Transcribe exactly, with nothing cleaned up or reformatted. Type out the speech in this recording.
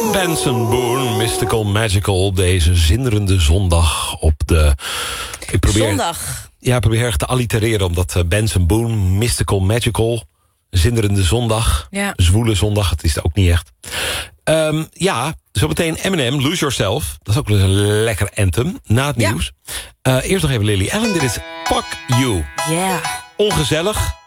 Benson Boone, Mystical Magical, deze zinderende zondag op de... Ik probeer, zondag. Ja, ik probeer erg te allitereren, omdat uh, Benson Boone, Mystical Magical, zinderende zondag, Ja. zwoele zondag, het is het ook niet echt. Um, ja, zometeen Eminem, Lose Yourself. Dat is ook wel eens een lekker anthem, na het Ja. nieuws. Uh, eerst nog even Lily Allen, dit is Fuck You. Ja. Yeah. Ongezellig,